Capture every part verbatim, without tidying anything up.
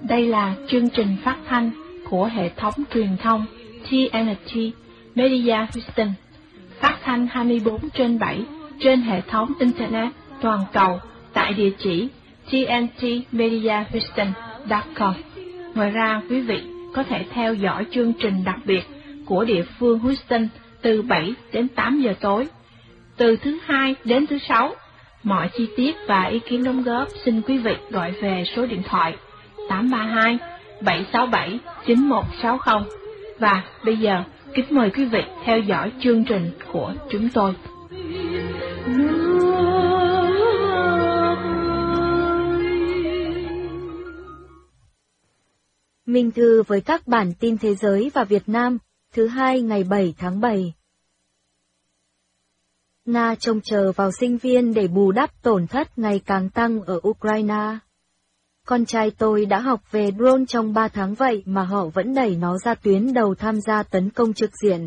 Đây là chương trình phát thanh của hệ thống truyền thông tê en tê Media Houston, phát thanh hai mươi bốn trên bảy trên hệ thống Internet toàn cầu tại địa chỉ t n t media houston chấm com. Ngoài ra, quý vị có thể theo dõi chương trình đặc biệt của địa phương Houston từ bảy đến tám giờ tối, từ thứ hai đến thứ sáu. Mọi chi tiết và ý kiến đóng góp xin quý vị gọi về số điện thoại tám ba hai bảy sáu bảy chín một sáu không. Và bây giờ, kính mời quý vị theo dõi chương trình của chúng tôi. Minh Thư với các bản tin thế giới và Việt Nam, thứ hai ngày bảy tháng bảy. Nga trông chờ vào sinh viên để bù đắp tổn thất ngày càng tăng ở Ukraine. Con trai tôi đã học về drone trong ba tháng vậy mà họ vẫn đẩy nó ra tuyến đầu tham gia tấn công trực diện.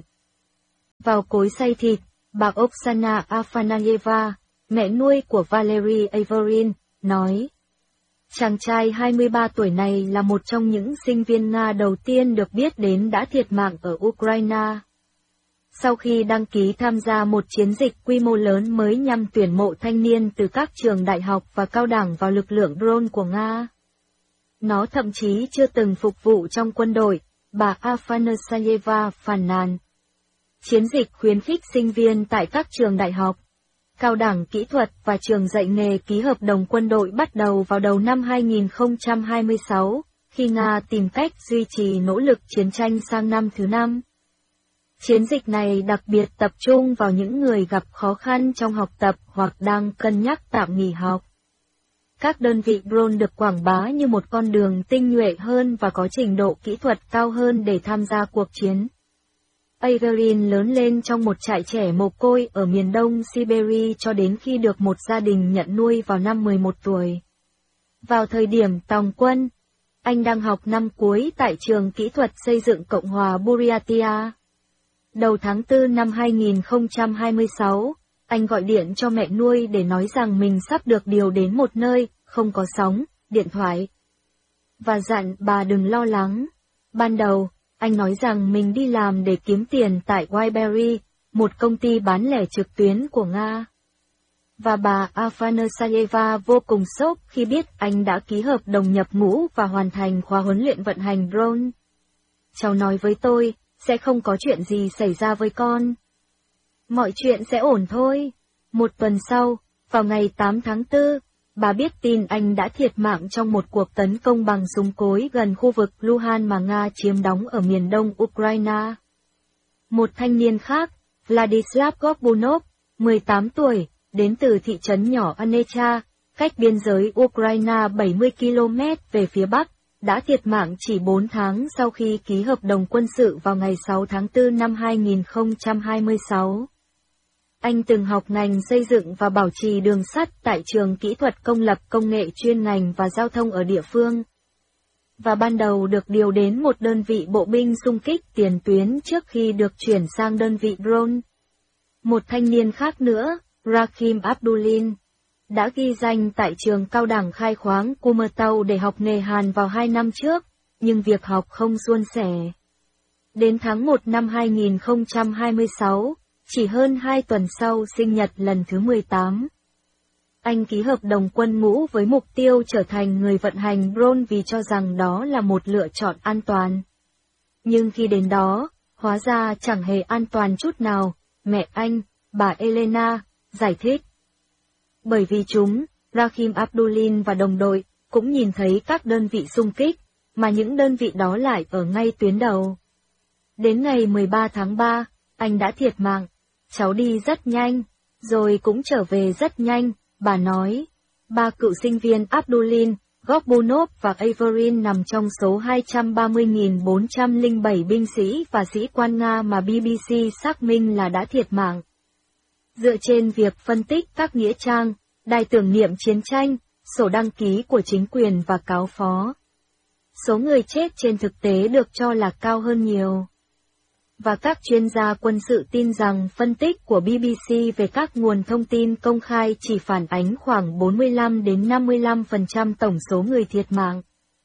Vào cối xay thịt, bà Oksana Afanayeva, mẹ nuôi của Valery Averin, nói: chàng trai hai mươi ba tuổi này là một trong những sinh viên Nga đầu tiên được biết đến đã thiệt mạng ở Ukraine. Sau khi đăng ký tham gia một chiến dịch quy mô lớn mới nhằm tuyển mộ thanh niên từ các trường đại học và cao đẳng vào lực lượng drone của Nga. Nó thậm chí chưa từng phục vụ trong quân đội, bà Afanasayeva phàn nàn. Chiến dịch khuyến khích sinh viên tại các trường đại học, cao đẳng kỹ thuật và trường dạy nghề ký hợp đồng quân đội bắt đầu vào đầu năm hai nghìn không trăm hai mươi sáu, khi Nga tìm cách duy trì nỗ lực chiến tranh sang năm thứ năm. Chiến dịch này đặc biệt tập trung vào những người gặp khó khăn trong học tập hoặc đang cân nhắc tạm nghỉ học. Các đơn vị drone được quảng bá như một con đường tinh nhuệ hơn và có trình độ kỹ thuật cao hơn để tham gia cuộc chiến. Averin lớn lên trong một trại trẻ mồ côi ở miền đông Siberia cho đến khi được một gia đình nhận nuôi vào năm mười một tuổi. Vào thời điểm tòng quân, anh đang học năm cuối tại trường kỹ thuật xây dựng Cộng hòa Buryatia. Đầu tháng tư năm hai nghìn không trăm hai mươi sáu, anh gọi điện cho mẹ nuôi để nói rằng mình sắp được điều đến một nơi, không có sóng, điện thoại. Và dặn bà đừng lo lắng. Ban đầu, anh nói rằng mình đi làm để kiếm tiền tại Wyberry, một công ty bán lẻ trực tuyến của Nga. Và bà Afanasayeva vô cùng sốc khi biết anh đã ký hợp đồng nhập ngũ và hoàn thành khóa huấn luyện vận hành drone. Cháu nói với tôi, sẽ không có chuyện gì xảy ra với con. Mọi chuyện sẽ ổn thôi. Một tuần sau, vào ngày tám tháng tư, bà biết tin anh đã thiệt mạng trong một cuộc tấn công bằng súng cối gần khu vực Luhansk mà Nga chiếm đóng ở miền đông Ukraine. Một thanh niên khác, Vladislav Gorbunov, mười tám tuổi, đến từ thị trấn nhỏ Anecha, cách biên giới Ukraine bảy mươi ki lô mét về phía bắc, đã thiệt mạng chỉ bốn tháng sau khi ký hợp đồng quân sự vào ngày sáu tháng tư năm hai nghìn không trăm hai mươi sáu. Anh từng học ngành xây dựng và bảo trì đường sắt tại trường kỹ thuật công lập công nghệ chuyên ngành và giao thông ở địa phương. Và ban đầu được điều đến một đơn vị bộ binh xung kích tiền tuyến trước khi được chuyển sang đơn vị drone. Một thanh niên khác nữa, Rakhim Abdulin, đã ghi danh tại trường cao đẳng khai khoáng Kumertau để học nghề hàn vào hai năm trước, nhưng việc học không suôn sẻ. Đến tháng một năm hai nghìn không trăm hai mươi sáu, chỉ hơn hai tuần sau sinh nhật lần thứ mười tám. Anh ký hợp đồng quân ngũ với mục tiêu trở thành người vận hành drone vì cho rằng đó là một lựa chọn an toàn. Nhưng khi đến đó, hóa ra chẳng hề an toàn chút nào, mẹ anh, bà Elena, giải thích. Bởi vì chúng, Rakhim Abdulin và đồng đội, cũng nhìn thấy các đơn vị xung kích, mà những đơn vị đó lại ở ngay tuyến đầu. Đến ngày mười ba tháng ba, anh đã thiệt mạng. Cháu đi rất nhanh, rồi cũng trở về rất nhanh, bà nói. Ba cựu sinh viên Abdulin, Gorbunov và Averin nằm trong số hai trăm ba mươi nghìn bốn trăm lẻ bảy binh sĩ và sĩ quan Nga mà bê bê xê xác minh là đã thiệt mạng. Dựa trên việc phân tích các nghĩa trang, đài tưởng niệm chiến tranh, sổ đăng ký của chính quyền và cáo phó, số người chết trên thực tế được cho là cao hơn nhiều. Và các chuyên gia quân sự tin rằng phân tích của bê bê xê về các nguồn thông tin công khai chỉ phản ánh khoảng bốn mươi lăm đến năm mươi lăm phần trăm tổng số người thiệt mạng.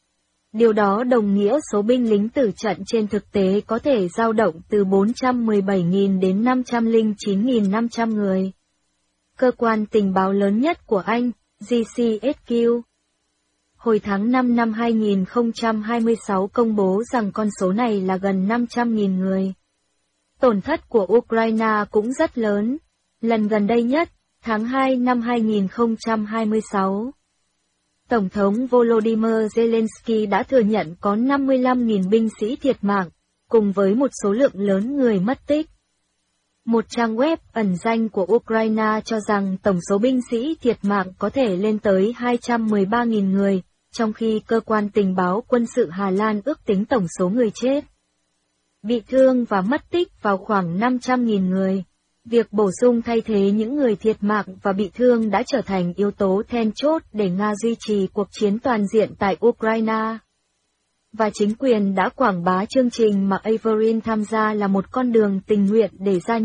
Điều đó đồng nghĩa số binh lính tử trận trên thực tế có thể dao động từ bốn trăm mười bảy nghìn đến năm trăm lẻ chín nghìn năm trăm người. Cơ quan tình báo lớn nhất của Anh, G C S Q, hồi tháng năm năm hai nghìn không trăm hai mươi sáu công bố rằng con số này là gần năm trăm nghìn người. Tổn thất của Ukraine cũng rất lớn. Lần gần đây nhất, tháng hai năm hai nghìn không trăm hai mươi sáu, Tổng thống Volodymyr Zelensky đã thừa nhận có năm mươi lăm nghìn binh sĩ thiệt mạng, cùng với một số lượng lớn người mất tích. Một trang web ẩn danh của Ukraine cho rằng tổng số binh sĩ thiệt mạng có thể lên tới hai trăm mười ba nghìn người, trong khi cơ quan tình báo quân sự Hà Lan ước tính tổng số người chết, bị thương và mất tích vào khoảng năm trăm nghìn người. Việc bổ sung thay thế những người thiệt mạng và bị thương đã trở thành yếu tố then chốt để Nga duy trì cuộc chiến toàn diện tại Ukraine. Và chính quyền đã quảng bá chương trình mà Averin tham gia là một con đường tình nguyện để gia nhập